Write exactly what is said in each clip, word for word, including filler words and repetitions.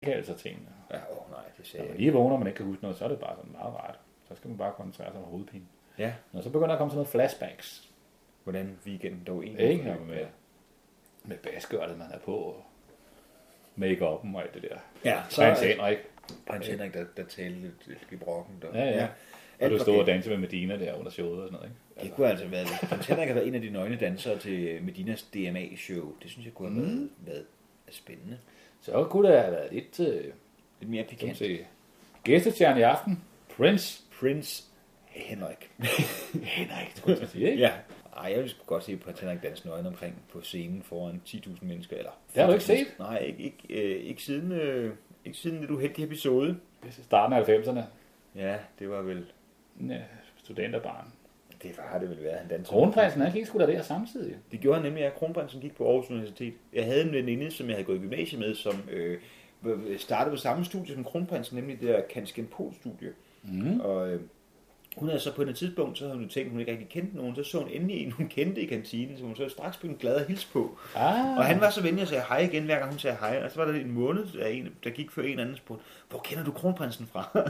altså tingene. Ja, åh oh, nej, det sagde Når jeg man lige vågner, man ikke kan huske noget, så er det bare sådan meget rart. Så skal man bare koncentrere sig om hovedpine. Ja. Når så begynder der at komme sådan noget flashbacks. Hvordan weekenden dog egentlig Ikke? Med, med baskørtet, man er på, og make-up'en og alt det der. Ja, så Prins Henrik. Prins Henrik, der, der talte lidt, lidt i brokken. Der. Ja, ja. ja. Og du stod og dansede med Medina der under showet og sådan noget, ikke? Altså. Det kunne altså være lidt. Prins Henrik har været en af de nøgne dansere til Medinas D M A-show. Det synes jeg kunne have mm. været, været spændende. Så kunne det have været lidt, uh, lidt mere pikant. Til gæstestjerne i aften. Prince. Prince Henrik. Henrik, skulle jeg sige, ikke? Ja. Ej, jeg ville sgu godt se Prins Henrik danse nøgen omkring på scenen foran ti tusind mennesker. Eller det har du ikke set? Nej, ikke, ikke, øh, ikke siden, øh, ikke siden et uheldigt episode. Starten af halvfemserne. Ja, det var vel... Ja, studenterbarn. Det var det vel været, han dansede. Kronprinsen, han gik sgu da der samtidig. Det gjorde han nemlig, at Kronprinsen gik på Aarhus Universitet. Jeg havde en veninde, som jeg havde gået i gymnasiet med, som øh, startede på samme studie som Kronprinsen, nemlig det der Kanskenpol-studie. Mm. Og øh, hun havde så på et tidspunkt, så havde hun tænkt, at hun ikke rigtig kendte nogen. Så så hun endelig en, hun kendte i kantinen, så hun så straks blev glad at hilse på. Ah. Og han var så venlig at sige hej igen, hver gang hun sagde hej. Og så var der en måned, der, en, der gik før en anden spurgte, hvor kender du Kronprinsen fra?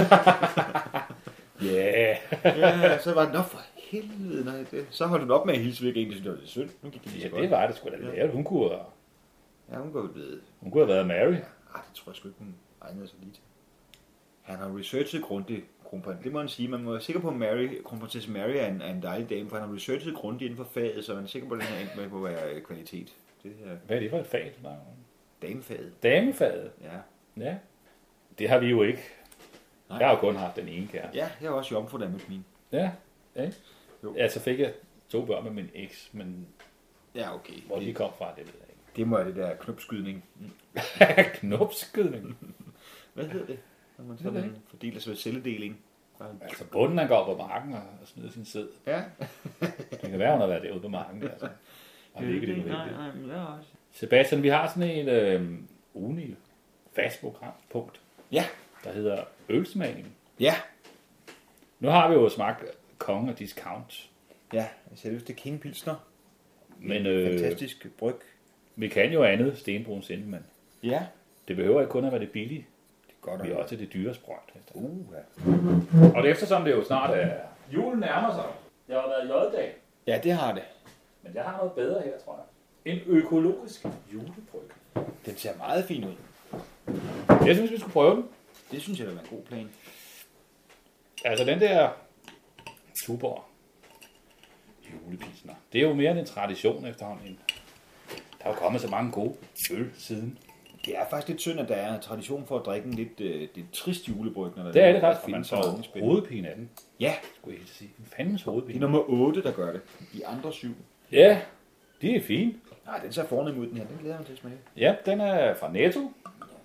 Ja. Ja, så var det, nå for helvede, nej, det. Så holdt hun op med at hilse væk, egentlig, så det var lidt synd. Nu gik det lige ja, så godt. det var det sgu da lavet. Hun kunne have... Ja, hun kunne have blevet... Hun kunne have været Mary. Ja, det tror jeg sgu ikke, hun egnede sig lige til. Han har researchet grundigt, kronprins. Det må man sige. Man må være sikker på, at Mary, kronprinsesse Mary er en, er en dejlig dame, for han har researchet grundigt inden for faget, så man er sikker på, at den er endt med på at være kvalitet. Det her... Hvad er det for et fag? Damefaget. Damefaget? Ja. Ja. Det har vi jo ikke. Nej. Jeg har jo kun haft den ene kæreste. Ja, jeg har også jomfru der med min. Ja, ikke? Jo. Ja, så fik jeg to børn med min eks, men ja, okay. Hvor de kom fra, det ved jeg ikke. Det må være det der knopskydning. Knopskydning? Hvad hedder det? Når man sådan fordeler sig ved celledeling. Altså bunden, han går på marken og, og smider sin sæd. Ja. Det kan være, hun har været derude på marken. Altså. Og det, det, det, nej, nej, men det er også. Sebastian, vi har sådan en øh, ugenlig fast programpunkt. Ja. Der hedder ølsmagning. Ja. Nu har vi jo smagt Kongen og Discount. Ja, selveste King Pilsner. Men, øh, fantastisk bryg. Vi kan jo andet Stenbrun Sindemand. Ja. Det behøver ikke kun at være det billige. Det er godt. Vi er også det dyre sprøjt. Uh, ja. Og det eftersom det jo snart er julen nærmer sig. Det har været J-dag. Ja, det har det. Men jeg har noget bedre her, tror jeg. En økologisk julebryg. Den ser meget fin ud. Jeg synes, vi skulle prøve den. Det synes jeg, det var en god plan. Altså den der Tuborg julepilsner. Det er jo mere end en tradition efterhånden. Der er jo kommet så mange gode øl siden. Det er faktisk lidt synd, at der er en tradition for at drikke en lidt, øh, lidt trist julebryg. Når der det er det faktisk, for man får hovedpine af den. Ja. Skulle jeg helt sige. En fandens hovedpine. Det er nummer otte, der gør det. De andre syv. Ja, de er fine. Nej, den ser fornem ud, den her. Den glæder mig til at smage. Ja, den er fra Netto.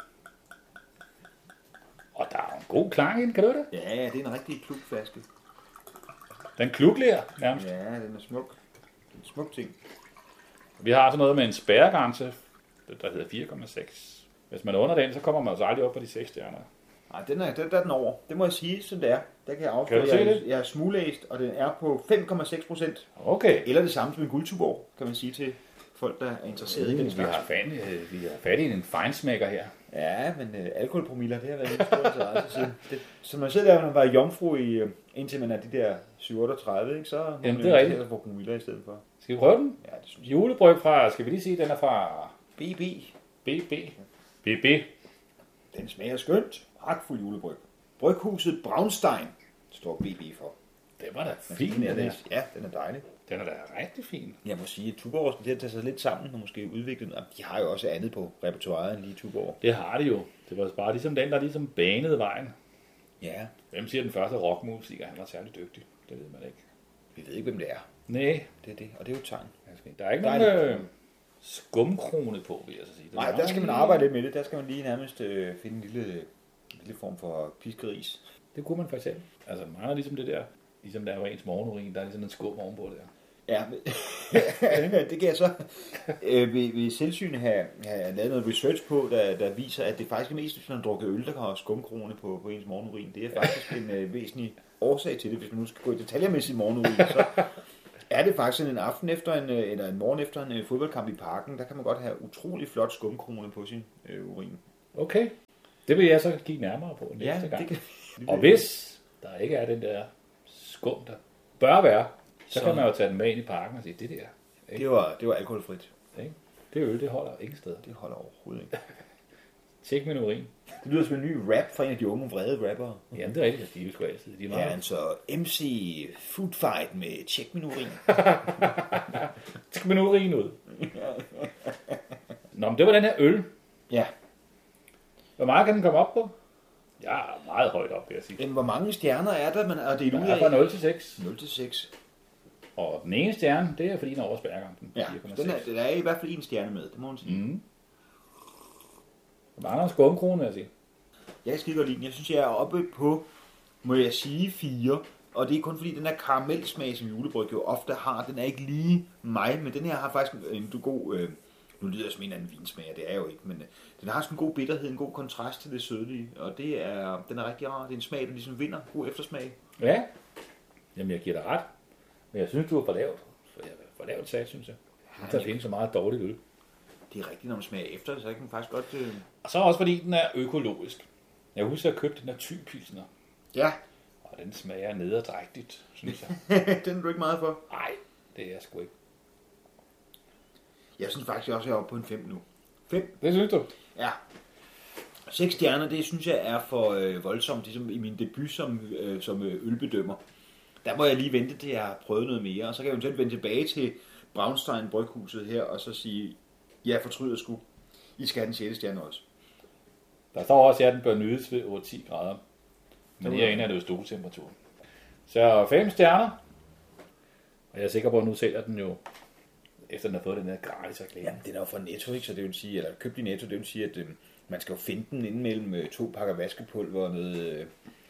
Og der er en god klang i den, kan du det? Ja, det er en rigtig klugflaske. Den klugler nærmest. Ja, den er smuk. Det er en smuk ting. Vi har sådan noget med en spærregrænse, der hedder fire komma seks. Hvis man er under den, så kommer man altså aldrig op på de seks stjerner. Nej, den er, der, der er den over. Det må jeg sige, som det er. Der kan jeg afsløre, jeg, jeg, jeg er smuglæst, og den er på fem komma seks procent. Okay. Eller det samme som en guldtuborg, kan man sige til folk, der er interesseret mm, i den slags. Vi har fat, vi har fat i en fejnsmækker her. Ja, men øh, alkoholpromiller, det har været en stor interesse siden. Det, som man selv der, når man var jomfru i, øh, indtil man er de der syv otteogtredive, ikke, så har man jo ikke få promiller i stedet for. Skal vi prøve den? Ja, det synes jeg. Julebryg fra, skal vi lige sige, den er fra B B. B B. B B. Den smager skønt. Pragtfuld julebryg. Bryghuset Braunstein står B B for. Det var da fint, den der. Ja, den er dejlig. Den er da rigtig fin. Jeg må sige, at Tuborg skal til at tage sig lidt sammen og måske udvikle den. De har jo også andet på repertoiret end lige Tuborg. Det har de jo. Det var bare ligesom den, der ligesom banede vejen. Ja. Hvem siger den første rockmusiker? Han var særlig dygtig. Det ved man ikke. Vi ved ikke, hvem det er. Nej. Det er det, og det er jo tegn. Der er ikke der nogen er øh, skumkrone på, vil jeg så sige. Nej, der skal man arbejde lidt med det. Der skal man lige nærmest øh, finde en lille, en lille form for piskeris. Det kunne man for eksempel. Altså, man er ligesom det der, ligesom der er ens morgenurin, der er ligesom en skum ovenpå der. Ja, det kan jeg så øh, ved, ved selvsyn have, have lavet noget research på, der, der viser, at det faktisk er mest, hvis man drukker øl, der kan have skumkrone på, på ens morgenurin. Det er faktisk en øh, væsentlig årsag til det. Hvis man nu skal gå i detaljer med sin morgenurin, så er det faktisk en aften efter en, eller en morgen efter en fodboldkamp i parken, der kan man godt have utrolig flot skumkrone på sin øh, urin. Okay. Det vil jeg så kigge nærmere på næste Ja, gang. det kan... Og hvis der ikke er den der skum, der bør være, så, så kan man jo tage den med ind i parken og sige, det der. Ikke? Det var, det var alkoholfrit. Ikke? Det øl, det holder ingen steder. Det holder overhovedet ikke. Tjek min urin. Det lyder som en ny rap fra en af de unge vrede rappere. Jamen, det er rigtigt, de er jo sgu altid. De er meget... Ja, altså M C Food Fight med tjek min urin. Tjek min urin ud. Nå, men det var den her øl. Ja. Hvor meget kan den komme op på? Ja, meget højt op, vil jeg sige. Jamen, hvor mange stjerner er der, man er delt ud Den er af? fra nul til seks. nul til seks. Og den ene stjerne, det er fordi den er over spærregrænsen. Ja, den er, der er i hvert fald en stjerne med, det må man sige. Mm. Der mangler en skumkrone, vil jeg sige. Jeg kan skide godt lide den. Jeg synes, jeg er oppe på, må jeg sige, fire. Og det er kun fordi, den her karamelsmag, som julebryg jo ofte har, den er ikke lige mig. Men den her har faktisk en, en god... Øh, nu lyder jeg som en anden vinsmager, det er jo ikke. Men øh, den har sådan en god bitterhed, en god kontrast til det sødlige. Og det er, den er rigtig rar. Det er en smag, der ligesom vinder. God eftersmag. Ja. Jamen, jeg giver dig ret. Men jeg synes, du er for lavt. For, jeg er for lavt sat, synes jeg. Der findes så meget dårligt øl. Det er rigtigt, når man smager efter, så kan man faktisk godt... Øh... Og så også fordi den er økologisk. Jeg husker, at jeg købte den her Thy-pilsner. Ja. Og den smager nederdrægtigt, synes jeg. Den er du ikke meget for? Nej, det er jeg sgu ikke. Jeg synes faktisk også, at jeg er oppe på en fem nu. fem? Det synes du? Ja. Seks stjerner, det synes jeg er for øh, voldsomt, ligesom i min debut som, øh, som øh, ølbedømmer. Der må jeg lige vente til, jeg har prøvet noget mere, og så kan jeg eventuelt vende tilbage til Braunstein Bryghuset her, og så sige, jeg fortryder sgu. I skal have den sjette stjerne også. Der står også, at den bør nydes ved over ti grader. Men herinde er det jo stuetemperatur. Så fem stjerner. Og jeg er sikker på, at nu sælger den jo, efter den har fået den her gratis reklame. Jamen, den er jo fra Netto, ikke? Så det vil sige, eller købt i Netto, det vil sige, at øh, man skal jo finde den inden mellem øh, to pakker vaskepulver og noget øh,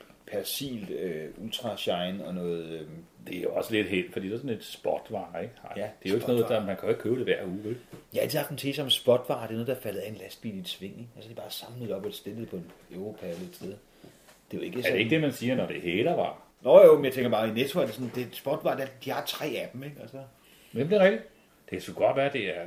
persil, øh, ultra shine og noget... Øh, det er jo også lidt helt, fordi det er sådan et spotvare, ikke? Ej, ja, det er jo ikke noget, der man kan jo ikke købe det hver uge, vel? Jeg har altid haft en tese om spotvare, det er noget, der er faldet af en lastbil i et sving, ikke? Altså, det er bare samlet op og stillet på en Europa eller et sted. Det er jo ikke sådan... Er det ikke det, man siger, når det hele var? Nå jo, men jeg tænker bare, i Netto er det sådan, det er spotvare, der, de har tre af dem, ikke? Altså... Men det er rigtigt. Det kan godt være, det er...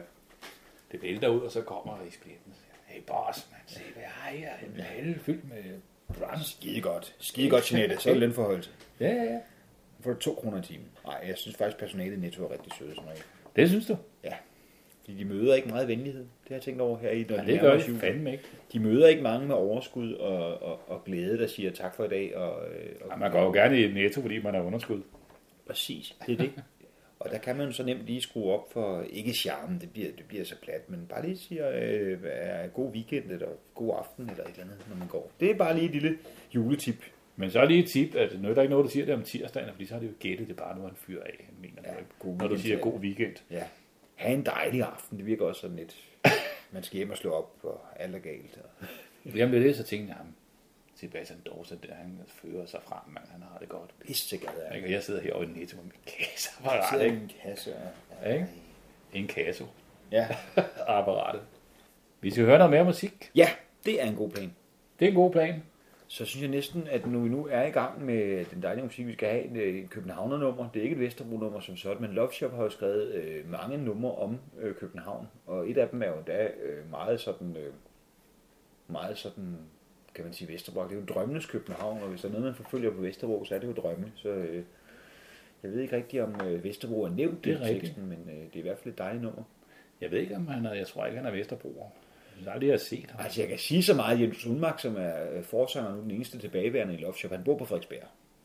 Det vælter ud, og så kommer rigsklitten og siger, hey boss, man, se hvad jeg har her. En hælde fyldt med brunch. Skide godt. Skide godt, Jeanette. Så er det lønforholdelse. Ja, ja, ja. Så får du to kroner i timen. Nej, jeg synes faktisk, personalet i Netto er rigtig søde som regel. Det synes du? Ja. Fordi de møder ikke meget venlighed. Det har jeg tænkt over her i, når ja, de det gør de fandme ikke. De møder ikke mange med overskud og, og, og glæde, der siger tak for i dag. Og, og, ja, man går jo gerne i Netto, fordi man er underskud. Præcis, det er det. Og der kan man jo så nemt lige skrue op for, ikke charmen, det bliver, det bliver så plat, men bare lige siger, øh, god weekend eller god aften eller et eller andet, når man går. Det er bare lige et lille juletip. Men så er lige et tip, at nu er der ikke noget, der siger det om tirsdagen, fordi så har det jo gættet, det er bare nu han fyrer af, mener ja, god når du siger god weekend. Ja, have en dejlig aften, det virker også sådan lidt, man skal hjem og slå op, og alt er galt. Jamen det er det, så tænkte jeg ham. Sebastian Dorset, der han fører sig frem, man, han har det godt. Pissegad er det. Jeg sidder herovre i Netto med min kasseapparat, ikke? En kasse, ja. Ikke? En kasse. Ja. Apparatet. Vi skal høre noget mere musik. Ja, det er en god plan. Det er en god plan. Så synes jeg næsten, at nu vi nu er i gang med den dejlige musik, vi skal have et Københavner-nummer. Det er ikke et Vesterbro-nummer som sådan, men Love Shop har jo skrevet øh, mange numre om øh, København. Og et af dem er jo da øh, meget sådan, øh, meget sådan, kan man sige, Vesterbro. Det er jo drømmenes København, og hvis der er noget, man forfølger på Vesterbro, så er det jo drømme. Så øh, jeg ved ikke rigtigt, om øh, Vesterbro er nævnt i teksten, men øh, det er i hvert fald et dejligt nummer. Jeg ved ikke, om han er, jeg tror ikke, han er Vesterbro. Jeg har aldrig set ham. Altså, jeg kan sige så meget, Jens Sundmark, som er forsanger nu, den eneste tilbageværende i Love Shop, han bor på Frederiksberg.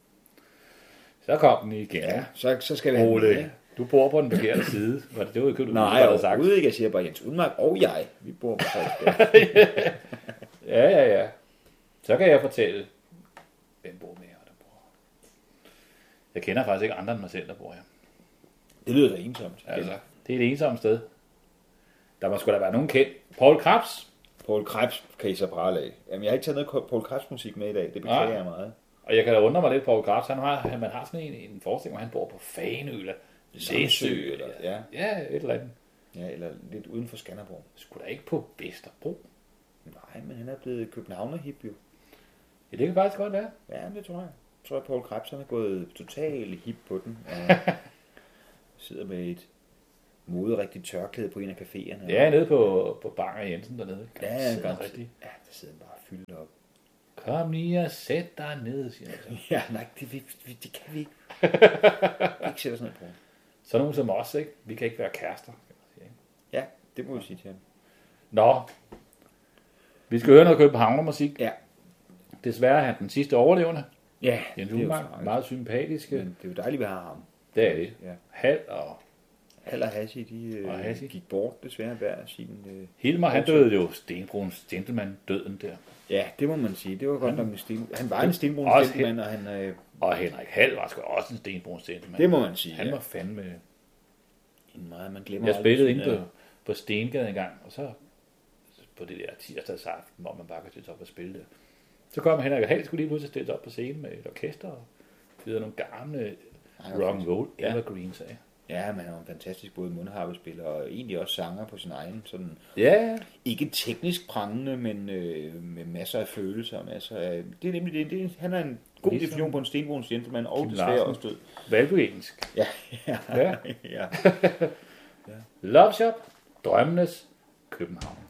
Så kom den igen. Ja, så, så skal vi have Ole, den, du bor på den forkerte side. Var det det, du købte? Nej, jeg overhovedet ikke. Jeg siger bare, Jens Sundmark og jeg, vi bor på Frederiksberg. ja, ja, ja. Så kan jeg fortælle, hvem bor med her, der bor. Jeg kender faktisk ikke andre end mig selv, der bor her. Det lyder da ensomt. Altså, det er et ensomt sted. Der må sgu da være nogen kendt. Paul Krebs. Paul Krebs kan I så prale af. Jamen, jeg har ikke taget noget Paul Krebs musik med i dag. Det beklager jeg meget. Og jeg kan da undre mig lidt, Paul Krebs, han har, man har sådan en, en forestilling, hvor han bor på Fanø, eller Læsø, eller ja. ja, et eller andet. Ja, eller lidt uden for Skanderborg. Sgu da ikke på Vesterbro. Nej, men han er blevet københavner-hip jo. Ja, det kan faktisk godt være. Ja, det tror jeg. Jeg tror, at Paul Krebs han er gået totalt hip på den. Og sidder med et moderigtigt tørklæde på en af caféerne. Ja, nede på, på Bang og Jensen dernede. Ja, ja, sidder godt. rigtig. Ja, der sidder han bare fyldt op. Kom lige og sæt dig ned, siger han så. Ja, nej, det, vi, vi, det kan vi ikke. Vi kan ikke sætte os ned på. Så nogen som os, ikke? Vi kan ikke være kærester, kan man sige, ikke? Ja, det må vi sige til ham. Nå, vi skal høre noget københavnermusik. Ja. Desværre er han den sidste overlevende. Ja, Jens det er jo Ullmann, tragisk. meget sympatiske. Men det er jo dejligt, vi har ham. Det er det. Ja. Hal og Hal og Hassi, de øh, Og Hassi. gik bort desværre hver sin... Øh... Hilmar, han døde jo Stenbruns gentleman døden der. Ja, det må man sige. Det var godt nok en sten... Han var en Stenbruns Også gentleman, og han... Øh... Og Henrik Hal var sgu også en Stenbruns gentleman. Det må man sige, Han ja. var fandme... En meget, man glemmer Jeg aldrig spillede sådan, inde på, øh, på Stengade en gang, og så på det der tirsdagsaften, hvor man bare kan stille sig op og spille det. Så kom Henrik Hal, skulle lige pludselig stille sig op på scenen med et orkester og fyre nogle gamle rock and roll Ja. evergreens af. Ja, men han var en fantastisk både mundharpespiller og egentlig også sanger på sin egen. Sådan, Ja, ikke teknisk prangende, men øh, med masser af følelser. Masser af, det er nemlig det. det han er en god Ligesom definition på en Stenbruns gentleman, og Kim desværre Larsen. også død. valbuensk. Ja, ja, Ja. ja. Love Shop, Drømmenes København.